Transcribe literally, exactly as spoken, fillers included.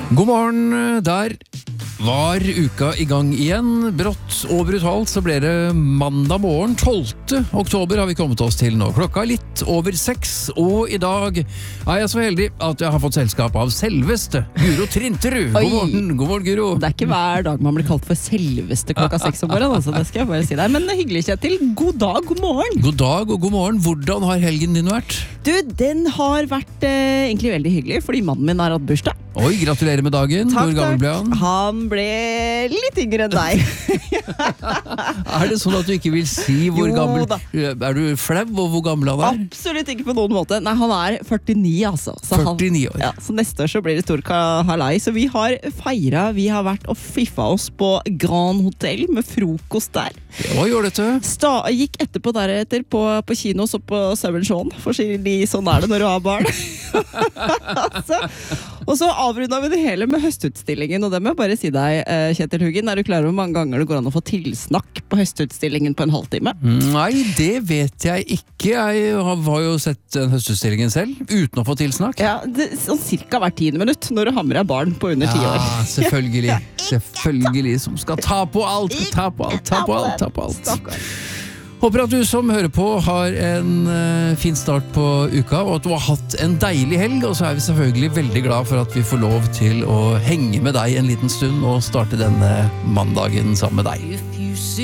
God morgen, der var uka i gang igjen. Brått og brutalt så ble det mandag morgen, tolvte oktober har vi kommet oss til nå. Klokka er litt over seks, og i dag er jeg så heldig at jeg har fått selskap av selveste Guro Trinterud. God morgen, god morgen Guro. Det er ikke hver dag man blir kalt for selveste klokka seks om morgenen, altså, det skal jeg bare si deg. Men hyggelig, Kjetil. God dag, god morgen. God dag og god morgen. Hvordan har helgen din vært? Du, den har vært eh, egentlig veldig hyggelig, fordi mannen min har hatt bursdag. Oi, gratulerer med dagen. Takk, Hvor gammel ble han? Han ble litt yngre enn deg. Er det sånn at du ikke vil si hvor Jo gammel? da. Er du flau over hvor gammel han er? Absolutt ikke på noen måte. Nei, han er førtini, altså. Så han- førtini år. Ja, så neste år så blir det stor kahalai. Så vi har feiret, vi har vært og fiffa oss på Grand Hotel med frokost der. Hva gjør dette? Sta gikk etterpå deretter på, på kino, så på Seven Shaun, for de, sånn er det når du har barn. altså, og så avrundet vi det hele med høstutstillingen, og det må jeg bare si deg, eh, Kjetil Huggen, er du klar over hvor mange ganger det går an å få tilsnakk på høstutstillingen på en halvtime? Nei, det vet jeg ikke. Jeg har har jo sett den høstutstillingen selv, uten å få tilsnakk. Ja, det, sånn cirka hvert tiende minutt, når du har med deg barn på under ti år. Ja, selvfølgelig. Selvfølgelig, som skal ta på alt, ta på alt, ta på alt, ta på alt. Stakkar. Håper at du som hører på har en uh, fin start på uka, og at du har hatt en deilig helg, og så er vi selvfølgelig veldig glad for at vi får lov til å henge med deg en liten stund og starte denne mandagen sammen med deg.